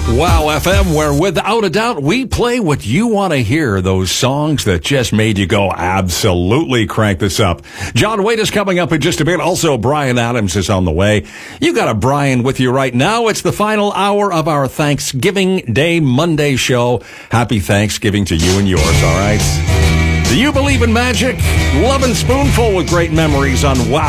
Wow FM, where without a doubt we play what you want to hear, those songs that just made you go, absolutely crank this up. John Wade is coming up in just a bit. Also, Brian Adams is on the way. You got a Brian with you right now. It's the final hour of our Thanksgiving Day Monday show. Happy Thanksgiving to you and yours, all right? Do you believe in magic? Love and Spoonful with great memories on Wow